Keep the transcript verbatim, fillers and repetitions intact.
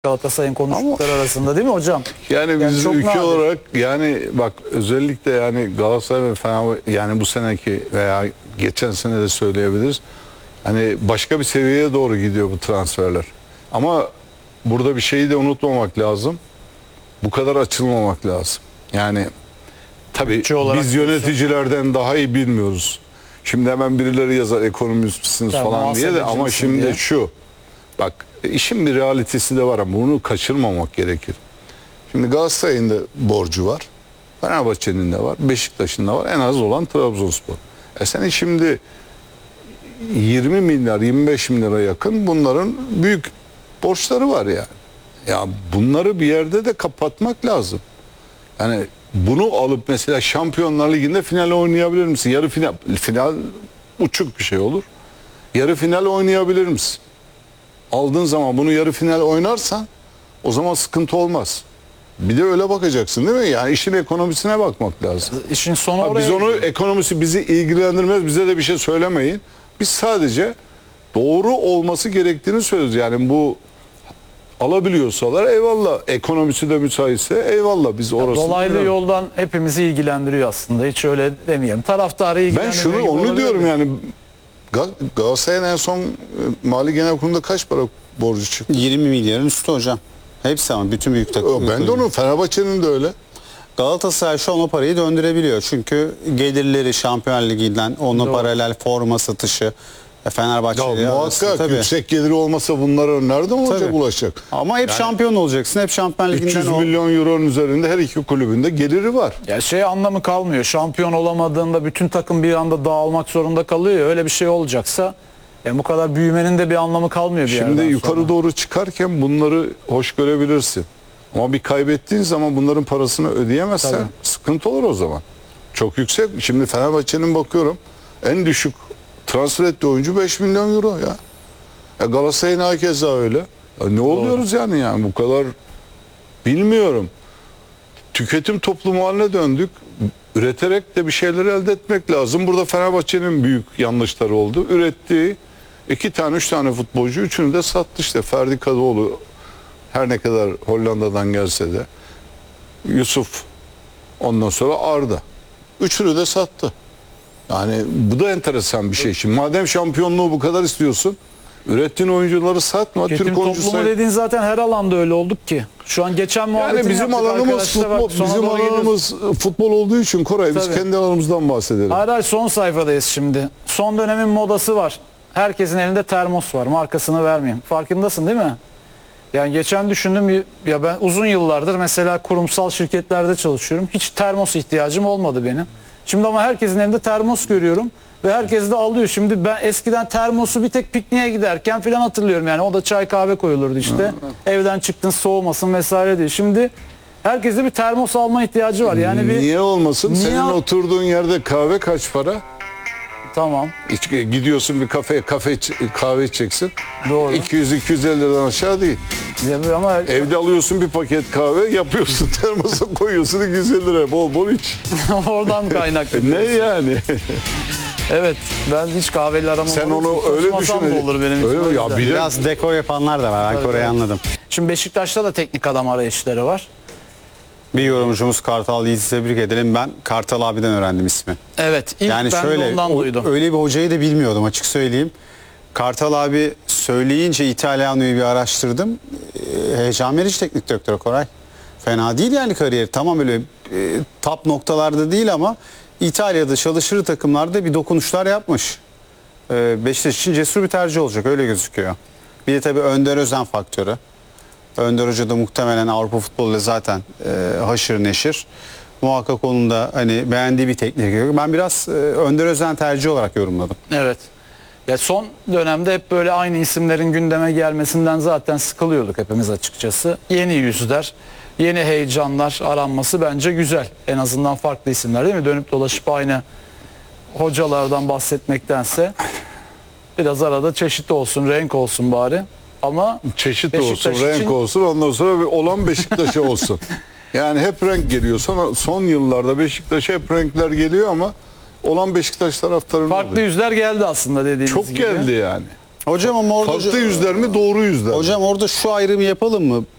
Galatasaray'ın konuştukları arasında değil mi hocam? Yani, yani biz ülke nadir. olarak yani bak özellikle yani Galatasaray ve Fenerbahçe yani bu seneki veya geçen sene de söyleyebiliriz. Hani başka bir seviyeye doğru gidiyor bu transferler. Ama burada bir şeyi de unutmamak lazım. Bu kadar açılmamak lazım. Yani tabii biz yöneticilerden daha iyi bilmiyoruz. Şimdi hemen birileri yazar ekonomistsiniz tamam, falan diye de ama şimdi diye. şu bak işin bir realitesi de var ama bunu kaçırmamak gerekir. Şimdi Galatasaray'ın da borcu var. Fenerbahçe'nin de var. Beşiktaş'ın da var. En az olan Trabzonspor. E sen şimdi yirmi milyar yirmi beş milyara yakın bunların büyük borçları var yani. Ya bunları bir yerde de kapatmak lazım. Yani bunu alıp mesela Şampiyonlar Ligi'nde final oynayabilir misin? Yarı final, final uçuk bir şey olur. Yarı final oynayabilir misin? Aldığın zaman bunu yarı final oynarsan o zaman sıkıntı olmaz. Bir de öyle bakacaksın değil mi? Yani işin ekonomisine bakmak lazım. İşin sonu oraya. Biz onu gidiyor. Ekonomisi bizi ilgilendirmez. Bize de bir şey söylemeyin. Biz sadece doğru olması gerektiğini söylüyoruz. Yani bu alabiliyorsalar eyvallah. Ekonomisi de müsaitse eyvallah. Biz orası. Dolaylı diyorum. Yoldan hepimizi ilgilendiriyor aslında. Hiç öyle demeyelim. Taraftarı ilgilendiriyor. Ben şunu onu diyorum yani. Galatasaray'ın en son Mali Genel Kurulu'nda kaç para borcu çıktı? yirmi milyarın üstü hocam. Hepsi ama bütün büyük takım. Ben de onu Fenerbahçe'nin de öyle. Galatasaray şu an o parayı döndürebiliyor. Çünkü gelirleri Şampiyonlar Ligi'nden onunla Doğru. paralel forma satışı Fenerbahçe'de muhakkak tabii. Yüksek geliri olmasa bunlara nereden olacak ulaşacak? Ama hep yani, şampiyon olacaksın. Hep Şampiyonlar Ligi'nden üç yüz milyon euronun üzerinde her iki kulübünde geliri var. Ya şey anlamı kalmıyor. Şampiyon olamadığında bütün takım bir anda dağılmak zorunda kalıyor ya. Öyle bir şey olacaksa yani bu kadar büyümenin de bir anlamı kalmıyor bir Şimdi yukarı sonra. doğru çıkarken bunları hoş görebilirsin. Ama bir kaybettiğin zaman bunların parasını ödeyemezsen Tabii. sıkıntı olur o zaman. Çok yüksek. Şimdi Fenerbahçe'nin bakıyorum en düşük transfer ettiği oyuncu beş milyon euro ya. ya Galatasaray'ın hakeza öyle. Ya ne oluyoruz yani yani bu kadar bilmiyorum. Tüketim toplumu haline döndük. Üreterek de bir şeyler elde etmek lazım. Burada Fenerbahçe'nin büyük yanlışları oldu. Ürettiği iki tane üç tane futbolcu üçünü de sattı işte. Ferdi Kadıoğlu her ne kadar Hollanda'dan gelse de Yusuf ondan sonra Arda. Üçünü de sattı. Yani bu da enteresan bir şey. Şimdi madem şampiyonluğu bu kadar istiyorsun ürettiğin oyuncuları satma. Tüketim Türk oyuncusu toplumu dediğin zaten her alanda öyle olduk ki. Şu an geçen muhabbetin yani bizim alanımız futbol, bizim alanımız futbol olduğu için Koray biz Tabii. kendi alanımızdan bahsedelim. Hayır hayır son sayfadayız şimdi. Son dönemin modası var. Herkesin elinde termos var. Markasını vermeyeyim. Farkındasın değil mi? Yani geçen düşündüm ya ben uzun yıllardır mesela kurumsal şirketlerde çalışıyorum. Hiç termos ihtiyacım olmadı benim. Şimdi ama herkesin elinde termos görüyorum. Ve herkes de alıyor. Şimdi ben eskiden termosu bir tek pikniğe giderken falan hatırlıyorum. Yani o da çay kahve koyulurdu işte. Hı. Evden çıktın soğumasın vesaire diye. Şimdi herkeste bir termos alma ihtiyacı var. Yani bir niye olmasın? Niye? Senin oturduğun yerde kahve kaç para? Tamam. Hiç, gidiyorsun bir kafeye kafe kahve içeceksin. Doğru. iki yüz iki yüz elli liradan aşağı değil. Ya, ama evde alıyorsun bir paket kahve yapıyorsun termosa koyuyorsun iki yüz elli lira bol bol iç. Oradan kaynaklı. Ne yani? Evet, ben hiç kahveyle aramam. Sen onu öyle düşün. Olur benim öyle mi? Ya biraz dekor yapanlar da var. Ben Kore'yi anladım. Şimdi Beşiktaş'ta da teknik adam arayışları var. Bir yorumcumuz Kartal Yiğit'i tebrik edelim. Ben Kartal abiden öğrendim ismi. Evet, ilk yani ben şöyle, de ondan o, duydum. Öyle bir hocayı da bilmiyordum açık söyleyeyim. Kartal abi söyleyince İtalyanlı'yı bir araştırdım. Ee, heyecan verici teknik direktör Koray. Fena değil yani kariyeri. Tamam öyle e, top noktalarda değil ama İtalya'da çalışır takımlarda bir dokunuşlar yapmış. Ee, Beşiktaş için cesur bir tercih olacak öyle gözüküyor. Bir de tabii Önder Özen faktörü. Önder Hoca da muhtemelen Avrupa futboluyla zaten e, haşır neşir. Muhakkak onun da hani beğendiği bir teknik. Ben biraz e, Önder Özen tercih olarak yorumladım. Evet. Ya son dönemde hep böyle aynı isimlerin gündeme gelmesinden zaten sıkılıyorduk hepimiz açıkçası. Yeni yüzler, yeni heyecanlar aranması bence güzel. En azından farklı isimler değil mi? Dönüp dolaşıp aynı hocalardan bahsetmektense biraz arada çeşitli olsun, renk olsun bari. Ama çeşit olsun, için... renk olsun, ondan sonra bir olan Beşiktaş'a olsun. Yani hep renk geliyor. Sonra son yıllarda Beşiktaş'a hep renkler geliyor ama olan Beşiktaş taraftarının farklı oluyor. Yüzler geldi aslında dediğiniz Çok gibi. Çok geldi yani. Hocam ama orada farklı yüzler mi doğru yüzler Hocam mi? orada şu ayrımı yapalım mı?